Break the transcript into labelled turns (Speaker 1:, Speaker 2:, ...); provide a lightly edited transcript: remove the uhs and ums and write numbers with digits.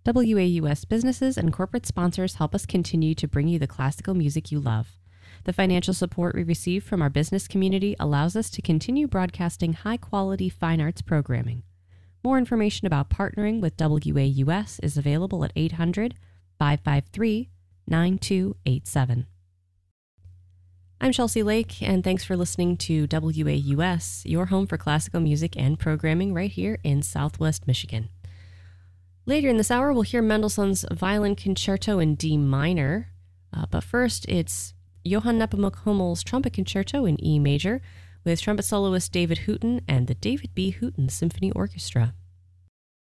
Speaker 1: WAUS businesses and corporate sponsors help us continue to bring you the classical music you love. The financial support we receive from our business community allows us to continue broadcasting high-quality fine arts programming. More information about partnering with WAUS is available at 800-553-9287. I'm Chelsea Lake, and thanks for listening to WAUS, your home for classical music and programming right here in Southwest Michigan. Later in this hour, we'll hear Mendelssohn's Violin Concerto in D minor, but first it's Johann Nepomuk Hummel's Trumpet Concerto in E major with trumpet soloist David Hooten and the David B. Hooten Symphony Orchestra.